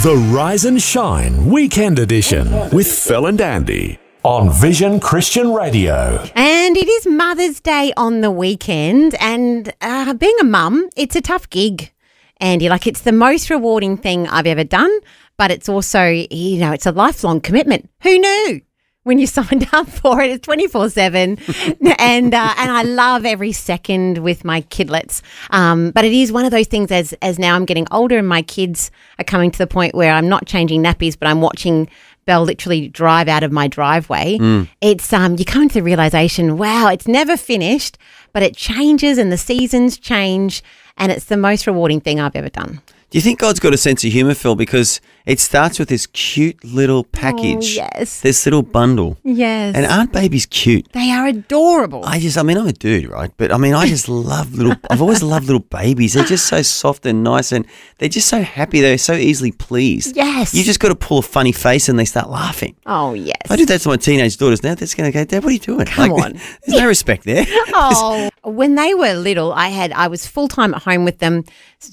The Rise and Shine Weekend Edition with Phil and Andy on Vision Christian Radio. And it is Mother's Day on the weekend, and being a mum, it's a tough gig, Andy. Like, it's the most rewarding thing I've ever done, but it's also, you know, it's a lifelong commitment. Who knew? When you signed up for it, it's 24/7, and I love every second with my kidlets. But it is one of those things. As now I'm getting older, and my kids are coming to the point where I'm not changing nappies, but I'm watching Belle literally drive out of my driveway. It's you come to the realization, wow, it's never finished, but it changes, and the seasons change, and it's the most rewarding thing I've ever done. Do you think God's got a sense of humour, Phil? Because it starts with this cute little package. Oh, yes. This little bundle. Yes. And aren't babies cute? They are adorable. I'm a dude, right? But I just love I've always loved little babies. They're just so soft and nice, and they're just so happy. They're so easily pleased. Yes. You just got to pull a funny face and they start laughing. Oh, yes. If I do that to my teenage daughters now, they're just going to go, Dad, what are you doing? Come on. There's no respect there. Oh, when they were little, I was full-time at home with them,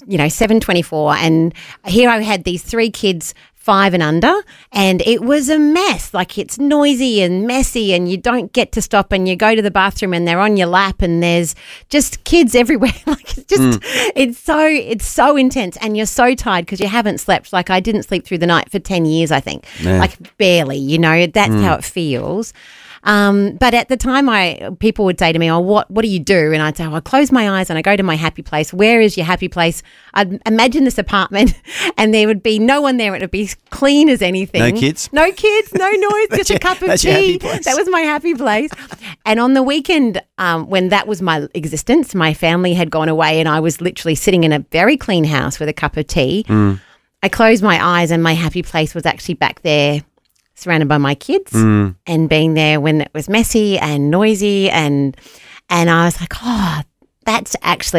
7/24, and here I had these 3 kids, 5 and under, and it was a mess. Like, it's noisy and messy, and you don't get to stop, and you go to the bathroom and they're on your lap, and there's just kids everywhere. Like, it's just, it's so intense, and you're so tired because you haven't slept. Like, I didn't sleep through the night for 10 years, I think. Yeah. Like, barely, that's how it feels. But at the time, people would say to me, "Oh, what do you do?" And I'd say, "I close my eyes and I go to my happy place." Where is your happy place? I'd imagine this apartment, and there would be no one there. It would be clean as anything. No kids, no noise, just a cup of tea. That was my happy place. And on the weekend, when that was my existence, my family had gone away, and I was literally sitting in a very clean house with a cup of tea. I closed my eyes, and my happy place was actually back there, surrounded by my kids, and being there when it was messy and noisy, and I was like, oh, that's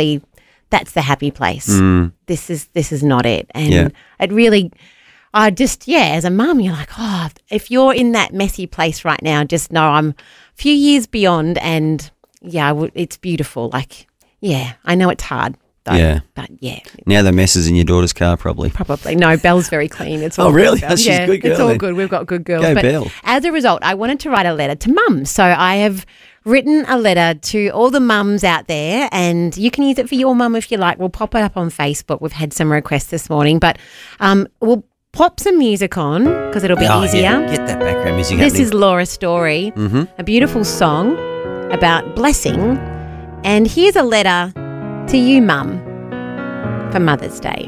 the happy place. This is not it. And it really, as a mum, you're like, oh, if you're in that messy place right now, just know I'm a few years beyond, and it's beautiful. Like, I know it's hard. Though, yeah. But yeah. Now the mess is in your daughter's car, probably. Probably. No, Belle's very clean. It's all really? Good, She's a good girl. It's all then. good. We've got good girls. Go, but Belle. As a result, I wanted to write a letter to mums. So I have written a letter to all the mums out there, and you can use it for your mum if you like. We'll pop it up on Facebook. We've had some requests this morning, but we'll pop some music on because it'll be easier. Yeah. Get that background music This happening. is Laura Story, a beautiful song about blessing. And here's a letter to you, mum, for Mother's Day.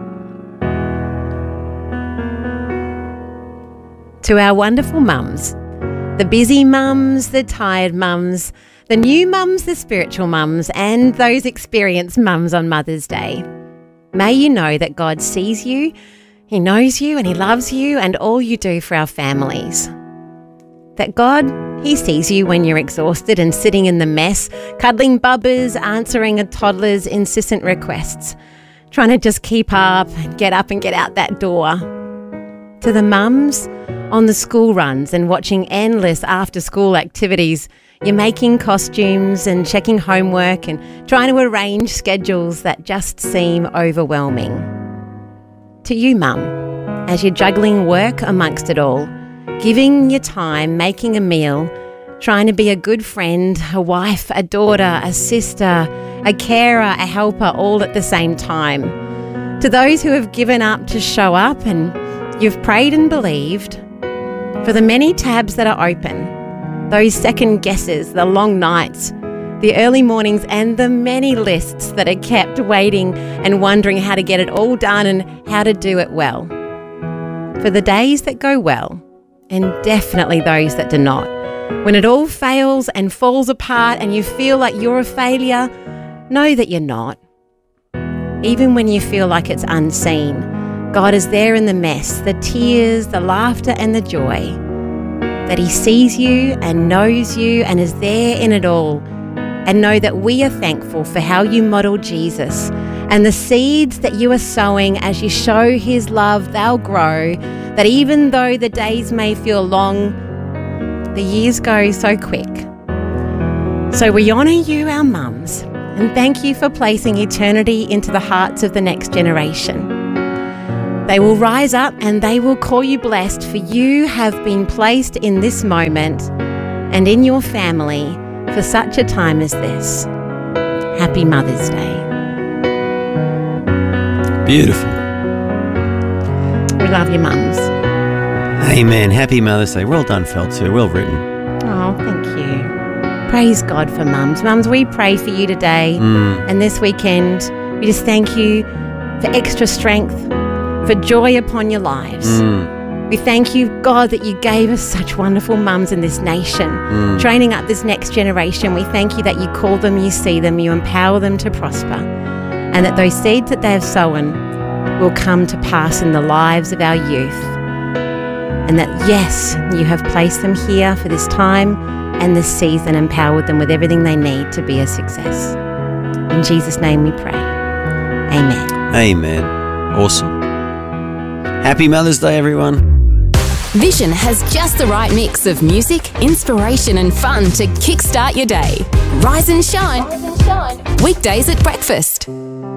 To our wonderful mums, the busy mums, the tired mums, the new mums, the spiritual mums, and those experienced mums on Mother's Day. May you know that God sees you, He knows you, and He loves you and all you do for our families. That God, He sees you when you're exhausted and sitting in the mess, cuddling bubbers, answering a toddler's insistent requests, trying to just keep up and get out that door. To the mums on the school runs and watching endless after-school activities, you're making costumes and checking homework and trying to arrange schedules that just seem overwhelming. To you, mum, as you're juggling work amongst it all, giving your time, making a meal, trying to be a good friend, a wife, a daughter, a sister, a carer, a helper, all at the same time. To those who have given up to show up and you've prayed and believed, for the many tabs that are open, those second guesses, the long nights, the early mornings, and the many lists that are kept waiting and wondering how to get it all done and how to do it well. For the days that go well, and definitely those that do not, when it all fails and falls apart and you feel like you're a failure, know that you're not. Even when you feel like it's unseen, God is there in the mess, the tears, the laughter and the joy. That He sees you and knows you and is there in it all. And know that we are thankful for how you model Jesus and the seeds that you are sowing as you show His love, they'll grow. That even though the days may feel long, the years go so quick. So we honour you, our mums, and thank you for placing eternity into the hearts of the next generation. They will rise up and they will call you blessed, for you have been placed in this moment and in your family for such a time as this. Happy Mother's Day. Beautiful. We love you, mums. Amen. Happy Mother's Day. Well done, Fel, too. Well written. Oh, thank you. Praise God for mums. Mums, we pray for you today and this weekend. We just thank you for extra strength, for joy upon your lives. We thank you, God, that you gave us such wonderful mums in this nation, training up this next generation. We thank you that you call them, you see them, you empower them to prosper, and that those seeds that they have sown will come to pass in the lives of our youth. And that, yes, you have placed them here for this time and this season, empowered them with everything they need to be a success. In Jesus' name we pray. Amen. Amen. Awesome. Happy Mother's Day, everyone. Vision has just the right mix of music, inspiration and fun to kickstart your day. Rise and shine. Weekdays at breakfast.